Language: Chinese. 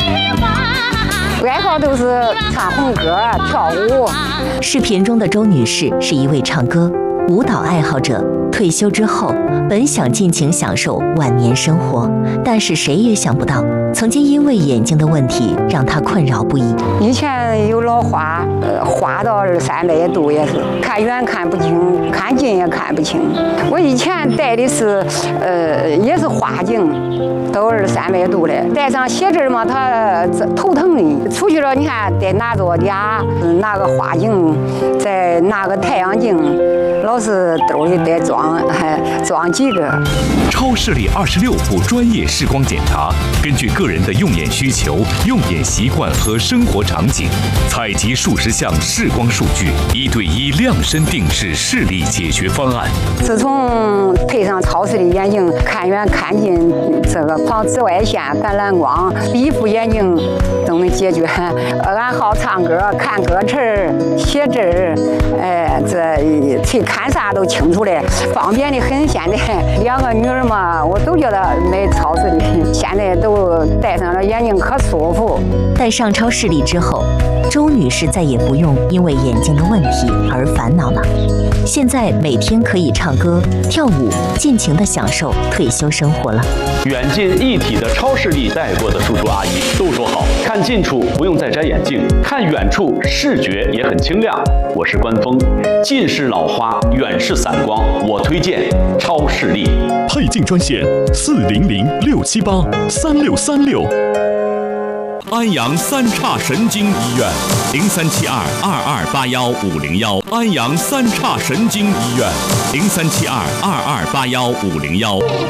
爱好都是唱红歌、跳舞。 视频中的周女士是一位唱歌、舞蹈爱好者。退休之后，本想尽情享受晚年生活，但是谁也想不到，曾经因为眼睛的问题让她困扰不已。 以前有老花，花到200-300度也是，看远看不清，看近也看不清。我以前戴的是，也是花镜，都200-300度的，戴上写字嘛，它头疼的。出去了，你看得拿着俩，拿个花镜，再拿个太阳镜，老是兜里得装几个。 超视力26步专业视光检查，根据个人的用眼需求、用眼习惯和生活场景，采集数十项视光数据，1对1量身定制视力解决方案。 自从配上超视力眼镜，看远看近，这个防紫外线、橄榄光，一副眼镜都能解决。俺好唱歌、看歌词、写字，这看啥都清楚的，方便的很。现在2个女儿嘛，我都觉得买超视力，现在都戴上了眼镜可舒服。 戴上超视力之后，周女士再也不用因为眼睛的问题而烦恼了。现在每天可以唱歌、跳舞，尽情地享受退休生活了。 远近一体的超视力戴过的叔叔阿姨都说好，看近处不用再摘眼镜，看远处视觉也很清亮。我是关峰，近视老花，远视散光，我推荐超视力。 配镜专线400-678-3636。 安阳三叉神经医院03722281-501，安阳三叉神经医院03722281-501。